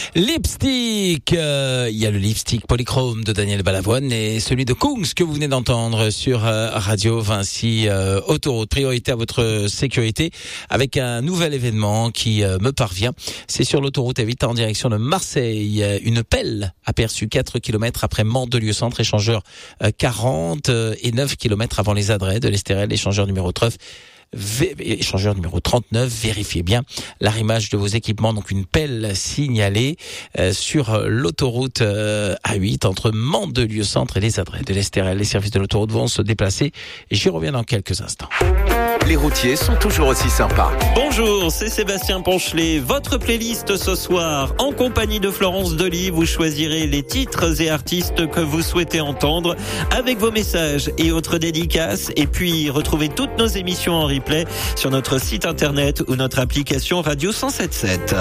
Lipstick, il y a le lipstick polychrome de Daniel Balavoine et celui de Kungs que vous venez d'entendre sur Radio Vinci Autoroute. Priorité à votre sécurité avec un nouvel événement qui me parvient. C'est sur l'autoroute A8 en direction de Marseille. Une pelle aperçue 4 km après Mandelieu-Centre, échangeur 40 et 9 km avant les adrets de l'Estérel, échangeur numéro 9. Échangeur numéro 39, vérifiez bien l'arrimage de vos équipements. Donc une pelle signalée sur l'autoroute A8 entre Mandelieu-Centre et les adrets de l'Estérel. Les services de l'autoroute vont se déplacer. J'y reviens dans quelques instants. Les routiers sont toujours aussi sympas. Bonjour, c'est Sébastien Ponchelet. Votre playlist ce soir, en compagnie de Florence Delis, vous choisirez les titres et artistes que vous souhaitez entendre avec vos messages et autres dédicaces. Et puis, retrouvez toutes nos émissions en replay sur notre site internet ou notre application Radio 107.7.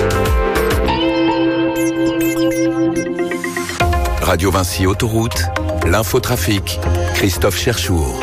Radio Vinci Autoroute, l'infotrafic, Christophe Cherchour.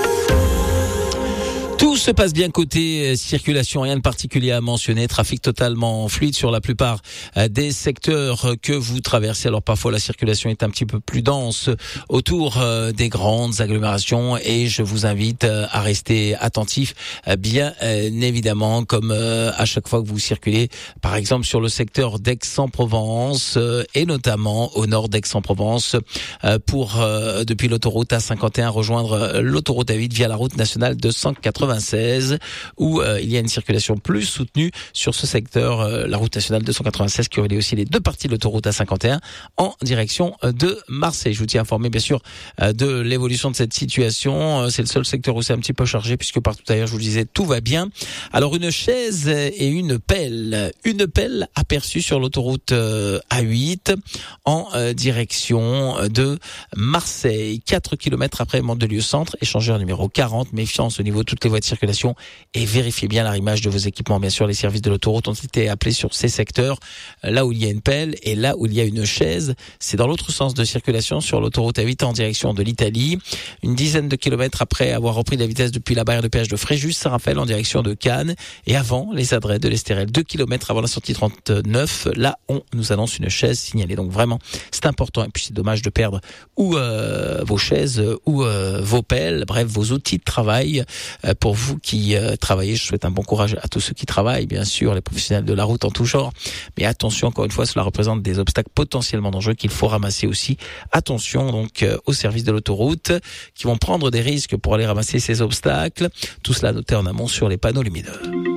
Tout se passe bien côté circulation, rien de particulier à mentionner, trafic totalement fluide sur la plupart des secteurs que vous traversez. Alors parfois la circulation est un petit peu plus dense autour des grandes agglomérations et je vous invite à rester attentif, bien évidemment, comme à chaque fois que vous circulez, par exemple sur le secteur d'Aix-en-Provence et notamment au nord d'Aix-en-Provence pour depuis l'autoroute A51 rejoindre l'autoroute A8 via la route nationale 296 où il y a une circulation plus soutenue sur ce secteur, la route nationale 296 qui relie aussi les deux parties de l'autoroute A51 en direction de Marseille. Je vous tiens informé bien sûr de l'évolution de cette situation. C'est le seul secteur où c'est un petit peu chargé puisque partout ailleurs, je vous le disais, tout va bien. Alors une chaise et une pelle aperçue sur l'autoroute A8 en direction de Marseille. 4 km après Mandelieu-Centre, échangeur numéro 40. Méfiance au niveau de toutes les voies de circulation et vérifiez bien l'arrimage de vos équipements. Bien sûr, les services de l'autoroute ont été appelés sur ces secteurs, là où il y a une pelle et là où il y a une chaise. C'est dans l'autre sens de circulation sur l'autoroute A8 en direction de l'Italie. Une dizaine de kilomètres après avoir repris la vitesse depuis la barrière de péage de Fréjus-Saint-Raphaël en direction de Cannes et avant les adrets de l'Estérel. 2 kilomètres avant la sortie 39, là on nous annonce une chaise signalée. Donc vraiment, c'est important et puis c'est dommage de perdre ou vos chaises ou vos pelles, bref vos outils de travail. Pour vous qui travaillez, je souhaite un bon courage à tous ceux qui travaillent, bien sûr, les professionnels de la route en tout genre. Mais attention, encore une fois, cela représente des obstacles potentiellement dangereux qu'il faut ramasser aussi. Attention donc aux services de l'autoroute qui vont prendre des risques pour aller ramasser ces obstacles. Tout cela noté en amont sur les panneaux lumineux.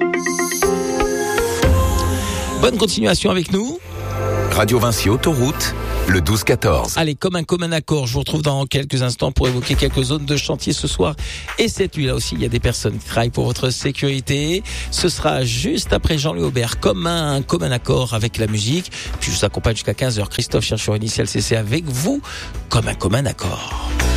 Bonne continuation avec nous. Radio Vinci Autoroute, le 12-14. Allez, comme un commun accord, je vous retrouve dans quelques instants pour évoquer quelques zones de chantier ce soir. Et cette nuit-là aussi, il y a des personnes qui travaillent pour votre sécurité. Ce sera juste après Jean-Louis Aubert, comme un commun accord avec la musique. Puis je vous accompagne jusqu'à 15h. Christophe Cherchour, Initial CC avec vous, comme un commun accord.